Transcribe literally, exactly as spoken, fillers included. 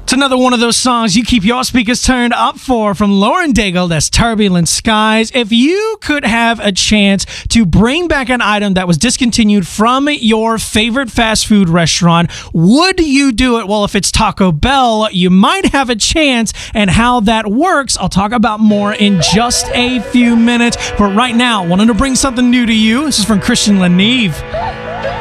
It's another one of those songs you keep your speakers turned up for from Lauren Daigle. That's Turbulent Skies. If you could have a chance to bring back an item that was discontinued from your favorite fast food restaurant, would you do it? Well, if it's Taco Bell, you might have a chance, and how that works, I'll talk about more in just a few minutes. But right now, wanting to bring something new to you. This is from Christian Leneve.